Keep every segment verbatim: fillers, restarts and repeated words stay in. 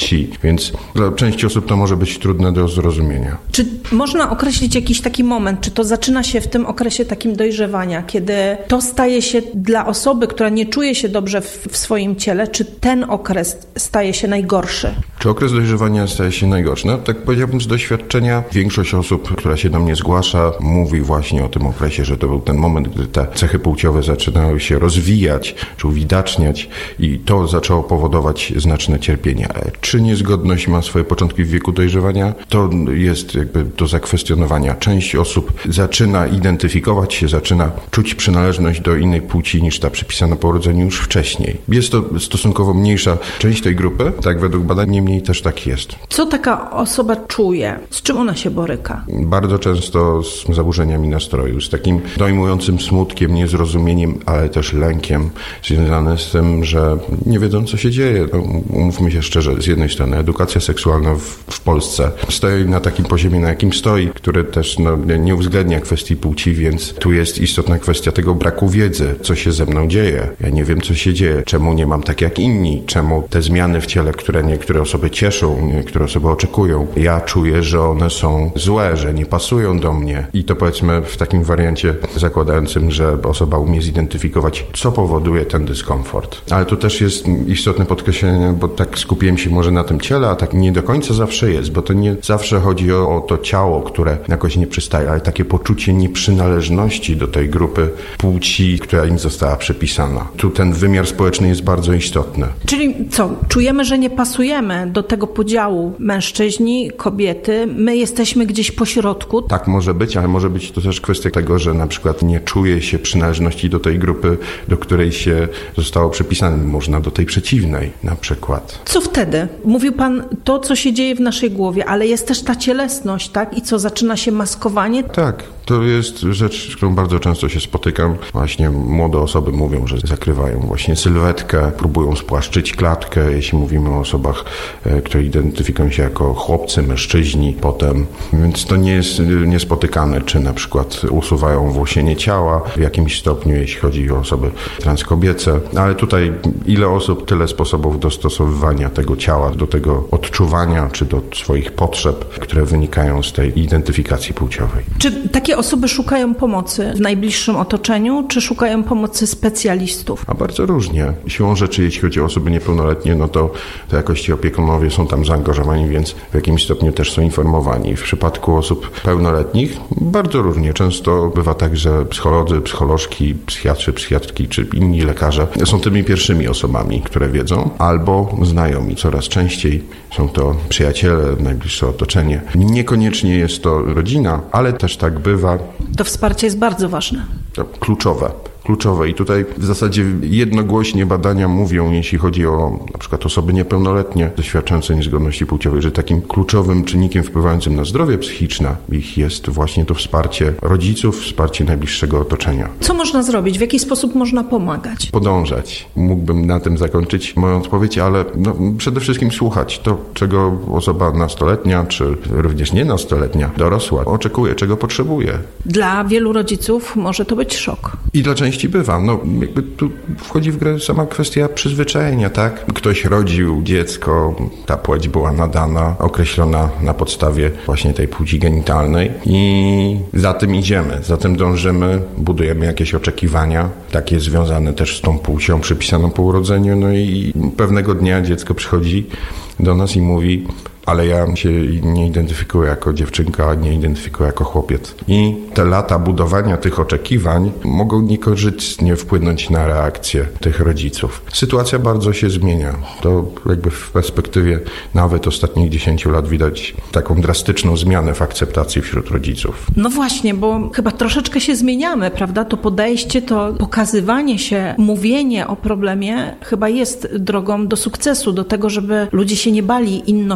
płci, więc dla części osób to może być trudne do zrozumienia. Czy można określić jakiś taki moment, czy to zaczyna się w tym okresie takim dojrzewania, kiedy to staje się dla osoby, która nie czuje się dobrze w, w swoim ciele, czy ten okres staje się najgorszy? Czy okres dojrzewania staje się najgorszy? No, tak powiedziałbym z doświadczenia, większość osób, która się do mnie zgłasza, mówi właśnie o tym okresie, że to był ten moment, gdy te cechy płciowe zaczynały się rozwijać, czy uwidaczniać i to zaczęło powodować znaczne cierpienie. Czy niezgodność ma swoje początki w wieku dojrzewania? To jest jakby do zakwestionowania. Część osób zaczyna identyfikować się, zaczyna czuć przynależność do innej płci niż ta przypisana po urodzeniu już wcześniej. Jest to stosunkowo mniejsza część tej grupy, tak według badań, niemniej też tak jest. Co taka osoba czuje? Z czym ona się boryka? Bardzo często z zaburzeniami nastroju, z takim dojmującym smutkiem, niezrozumieniem, ale też lękiem związane z tym, że nie wiedzą, co się dzieje. No, umówmy się szczerze, z jednej strony edukacja seksualna w, w Polsce stoi na takim poziomie, na jakim stoi, który też no, nie uwzględnia kwestii płci, więc tu jest istotna kwestia tego braku wiedzy, co się ze mną dzieje. Ja nie wiem, co się dzieje, czemu nie mam tak jak inni, czemu te zmiany w ciele, które niektóre osoby cieszą, niektóre osoby oczekują, ja czuję, że one są złe, że nie pasują do mnie. I to powiedzmy w takim wariancie zakładającym, że osoba umie zidentyfikować, co powoduje ten dyskomfort. Ale tu też jest istotne podkreślenie, bo tak skupiłem się może na tym ciele, a tak nie do końca zawsze jest, bo to nie zawsze chodzi o, o to ciało, które jakoś nie przystaje, ale takie poczucie nieprzynależności do tej grupy płci, która im została przypisana. Tu ten wymiar społeczny jest bardzo istotny. Czyli co? Czujemy, że nie pasujemy do tego podziału mężczyźni, kobiety. My jesteśmy gdzieś po środku. Tak może być, ale może być to też kwestia tego, że na przykład nie czuje się przynależności do tej grupy, do której się zostało przypisane. Można do tej przeciwnej na przykład. Co wtedy? Mówił pan to, co się dzieje w naszej głowie, ale jest też ta cielesność, tak? I co, zaczyna się maskowanie? Tak. To jest rzecz, z którą bardzo często się spotykam. Właśnie młode osoby mówią, że zakrywają właśnie sylwetkę, próbują spłaszczyć klatkę, jeśli mówimy o osobach, które identyfikują się jako chłopcy, mężczyźni potem. Więc to nie jest niespotykane, czy na przykład usuwają włosienie ciała w jakimś stopniu, jeśli chodzi o osoby transkobiece. Ale tutaj ile osób, tyle sposobów dostosowywania tego ciała do tego odczuwania, czy do swoich potrzeb, które wynikają z tej identyfikacji płciowej. Czy takie osoby szukają pomocy w najbliższym otoczeniu, czy szukają pomocy specjalistów? A bardzo różnie. Siłą rzeczy, jeśli chodzi o osoby niepełnoletnie, no to, to jakoś ci opiekunowie są tam zaangażowani, więc w jakimś stopniu też są informowani. W przypadku osób pełnoletnich bardzo różnie. Często bywa tak, że psycholodzy, psycholożki, psychiatrzy, psychiatrki czy inni lekarze są tymi pierwszymi osobami, które wiedzą, albo znajomi. Coraz częściej są to przyjaciele, najbliższe otoczenie. Niekoniecznie jest to rodzina, ale też tak bywa. To wsparcie jest bardzo ważne. To kluczowe. Kluczowe i tutaj w zasadzie jednogłośnie badania mówią, jeśli chodzi o na przykład osoby niepełnoletnie doświadczające niezgodności płciowej, że takim kluczowym czynnikiem wpływającym na zdrowie psychiczne ich jest właśnie to wsparcie rodziców, wsparcie najbliższego otoczenia. Co można zrobić? W jaki sposób można pomagać? Podążać. Mógłbym na tym zakończyć moją odpowiedź, ale no, przede wszystkim słuchać to, czego osoba nastoletnia, czy również nie nastoletnia, dorosła oczekuje, czego potrzebuje. Dla wielu rodziców może to być szok. I dla części bywa. No, jakby tu wchodzi w grę sama kwestia przyzwyczajenia, tak? Ktoś rodził dziecko, ta płeć była nadana, określona na podstawie właśnie tej płci genitalnej i za tym idziemy, za tym dążymy, budujemy jakieś oczekiwania, takie związane też z tą płcią przypisaną po urodzeniu, no i pewnego dnia dziecko przychodzi do nas i mówi: ale ja się nie identyfikuję jako dziewczynka, nie identyfikuję jako chłopiec. I te lata budowania tych oczekiwań mogą niekorzystnie wpłynąć na reakcję tych rodziców. Sytuacja bardzo się zmienia. To jakby w perspektywie nawet ostatnich dziesięciu lat widać taką drastyczną zmianę w akceptacji wśród rodziców. No właśnie, bo chyba troszeczkę się zmieniamy, prawda? To podejście, to pokazywanie się, mówienie o problemie chyba jest drogą do sukcesu, do tego, żeby ludzie się nie bali inności.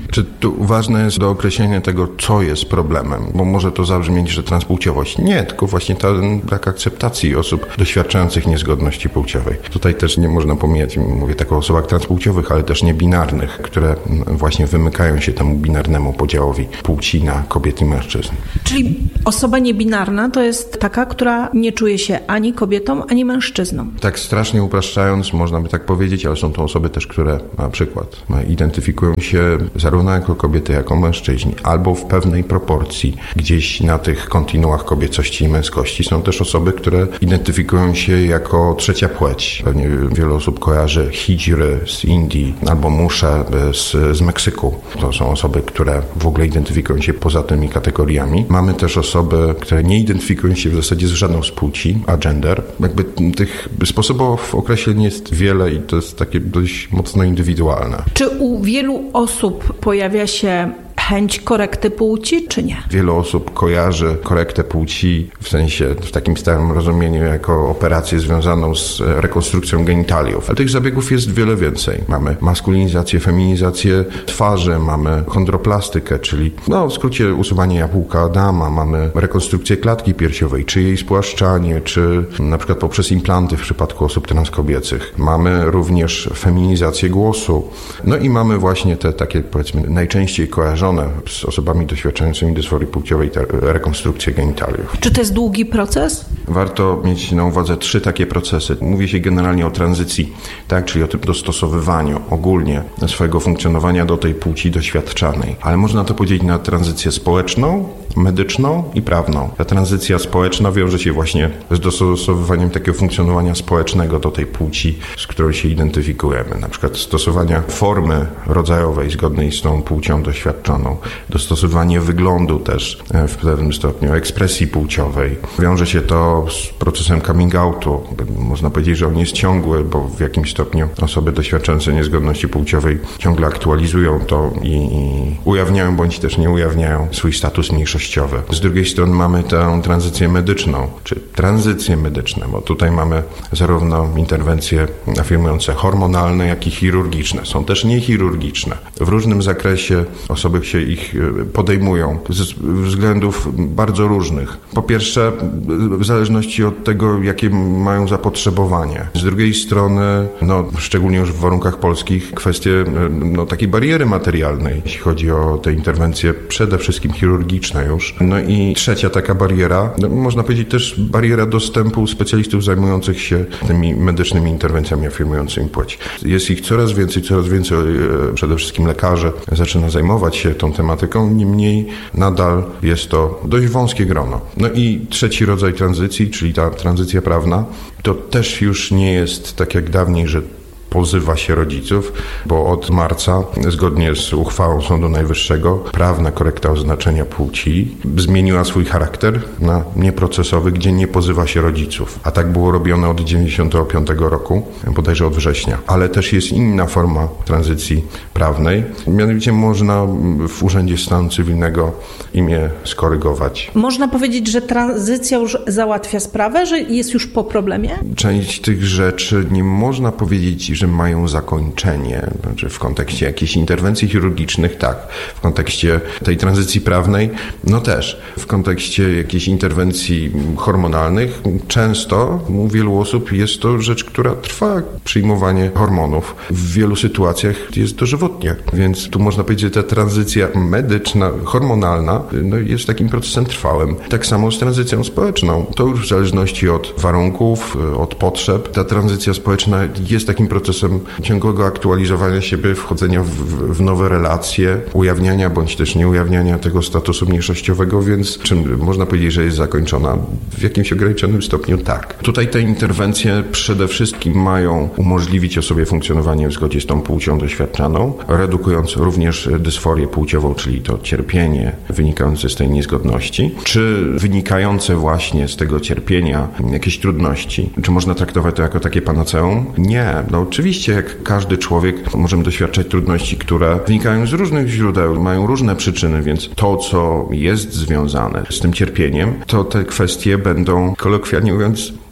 Czy tu ważne jest do określenia tego, co jest problemem, bo może to zabrzmieć, że transpłciowość. Nie, tylko właśnie ten brak akceptacji osób doświadczających niezgodności płciowej. Tutaj też nie można pomijać, mówię tak o osobach transpłciowych, ale też niebinarnych, które właśnie wymykają się temu binarnemu podziałowi płci na kobiet i mężczyzn. Czyli osoba niebinarna to jest taka, która nie czuje się ani kobietą, ani mężczyzną. Tak strasznie upraszczając, można by tak powiedzieć, ale są to osoby też, które na przykład identyfikują się zarówno jako kobiety, jako mężczyźni, albo w pewnej proporcji gdzieś na tych kontinuach kobiecości i męskości. Są też osoby, które identyfikują się jako trzecia płeć. Pewnie wiele osób kojarzy hidżry z Indii albo musze z, z Meksyku. To są osoby, które w ogóle identyfikują się poza tymi kategoriami. Mamy też osoby, które nie identyfikują się w zasadzie z żadną z płci, a gender. Jakby tych sposobów określeń jest wiele i to jest takie dość mocno indywidualne. Czy u wielu osób pojawia się chęć korekty płci, czy nie? Wiele osób kojarzy korektę płci w sensie, w takim stałym rozumieniu, jako operację związaną z rekonstrukcją genitaliów. Ale tych zabiegów jest wiele więcej. Mamy maskulinizację, feminizację twarzy, mamy chondroplastykę, czyli no w skrócie usuwanie jabłka Adama, mamy rekonstrukcję klatki piersiowej, czy jej spłaszczanie, czy na przykład poprzez implanty w przypadku osób transkobiecych. Mamy również feminizację głosu. No i mamy właśnie te takie, powiedzmy, najczęściej kojarzone z osobami doświadczającymi dysforii płciowej rekonstrukcję genitaliów. Czy to jest długi proces? Warto mieć na uwadze trzy takie procesy. Mówi się generalnie o tranzycji, tak, czyli o tym dostosowywaniu ogólnie swojego funkcjonowania do tej płci doświadczanej. Ale można to podzielić na tranzycję społeczną, medyczną i prawną. Ta tranzycja społeczna wiąże się właśnie z dostosowywaniem takiego funkcjonowania społecznego do tej płci, z którą się identyfikujemy. Na przykład stosowania formy rodzajowej zgodnej z tą płcią doświadczoną, dostosowanie wyglądu też w pewnym stopniu, ekspresji płciowej. Wiąże się to z procesem coming outu. Można powiedzieć, że on jest ciągły, bo w jakimś stopniu osoby doświadczające niezgodności płciowej ciągle aktualizują to i, i ujawniają bądź też nie ujawniają swój status mniejszościowy. Z drugiej strony mamy tę tranzycję medyczną, czy tranzycje medyczne, bo tutaj mamy zarówno interwencje afirmujące hormonalne, jak i chirurgiczne. Są też niechirurgiczne. W różnym zakresie osoby się ich podejmują z względów bardzo różnych. Po pierwsze, w zależności od tego, jakie mają zapotrzebowanie. Z drugiej strony, no, szczególnie już w warunkach polskich, kwestie no, takiej bariery materialnej, jeśli chodzi o te interwencje przede wszystkim chirurgiczne już. No i trzecia taka bariera, no, można powiedzieć też bariera dostępu specjalistów zajmujących się tymi medycznymi interwencjami afirmującymi płeć. Jest ich coraz więcej, coraz więcej, przede wszystkim lekarzy zaczyna zajmować się tą tematyką, niemniej nadal jest to dość wąskie grono. No i trzeci rodzaj tranzycji, czyli ta tranzycja prawna, to też już nie jest tak jak dawniej, że pozywa się rodziców, bo od marca, zgodnie z uchwałą Sądu Najwyższego, prawna korekta oznaczenia płci zmieniła swój charakter na nieprocesowy, gdzie nie pozywa się rodziców. A tak było robione od dziewięćdziesiątego piątego roku, bodajże od września. Ale też jest inna forma tranzycji prawnej. Mianowicie można w Urzędzie Stanu Cywilnego imię skorygować. Można powiedzieć, że tranzycja już załatwia sprawę, że jest już po problemie? Część tych rzeczy nie można powiedzieć, że mają zakończenie. Znaczy w kontekście jakichś interwencji chirurgicznych, tak. W kontekście tej tranzycji prawnej, no też. W kontekście jakichś interwencji hormonalnych, często u wielu osób jest to rzecz, która trwa, przyjmowanie hormonów. W wielu sytuacjach jest dożywotnie. Więc tu można powiedzieć, że ta tranzycja medyczna, hormonalna no jest takim procesem trwałym. Tak samo z tranzycją społeczną. To już w zależności od warunków, od potrzeb. Ta tranzycja społeczna jest takim procesem ciągłego aktualizowania siebie, wchodzenia w, w nowe relacje, ujawniania bądź też nieujawniania tego statusu mniejszościowego, więc czym można powiedzieć, że jest zakończona? W jakimś ograniczonym stopniu tak. Tutaj te interwencje przede wszystkim mają umożliwić osobie funkcjonowanie w zgodzie z tą płcią doświadczaną, redukując również dysforię płciową, czyli to cierpienie wynikające z tej niezgodności, czy wynikające właśnie z tego cierpienia jakieś trudności. Czy można traktować to jako takie panaceum? Nie. No oczywiście, jak każdy człowiek, możemy doświadczać trudności, które wynikają z różnych źródeł, mają różne przyczyny, więc to, co jest związane z tym cierpieniem, to te kwestie będą, kolokwialnie mówiąc,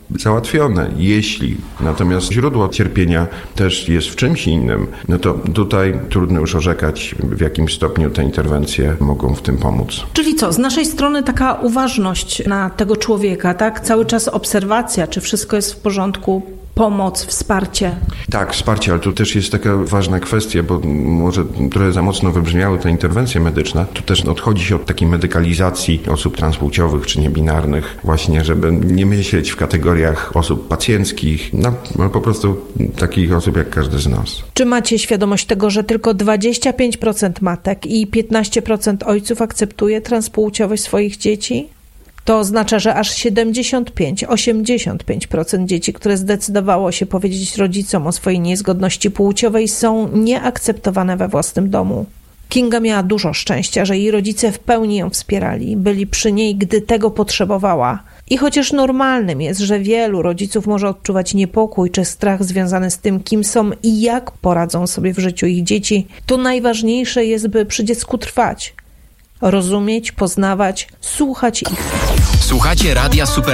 załatwione. Jeśli natomiast źródło cierpienia też jest w czymś innym, no to tutaj trudno już orzekać, w jakim stopniu te interwencje mogą w tym pomóc. Czyli co, z naszej strony taka uważność na tego człowieka, tak? Cały czas obserwacja, czy wszystko jest w porządku, pomoc, wsparcie. Tak, wsparcie, ale tu też jest taka ważna kwestia, bo może trochę za mocno wybrzmiały te interwencje medyczne. Tu też odchodzi się od takiej medykalizacji osób transpłciowych czy niebinarnych, właśnie, żeby nie myśleć w kategoriach osób pacjenckich, no, no po prostu takich osób jak każdy z nas. Czy macie świadomość tego, że tylko dwadzieścia pięć procent matek i piętnaście procent ojców akceptuje transpłciowość swoich dzieci? To oznacza, że aż siedemdziesiąt pięć do osiemdziesięciu pięciu procent dzieci, które zdecydowało się powiedzieć rodzicom o swojej niezgodności płciowej, są nieakceptowane we własnym domu. Kinga miała dużo szczęścia, że jej rodzice w pełni ją wspierali, byli przy niej, gdy tego potrzebowała. I chociaż normalnym jest, że wielu rodziców może odczuwać niepokój czy strach związany z tym, kim są i jak poradzą sobie w życiu ich dzieci, to najważniejsze jest, by przy dziecku trwać. Rozumieć, poznawać, słuchać ich. Słuchacie Radia Super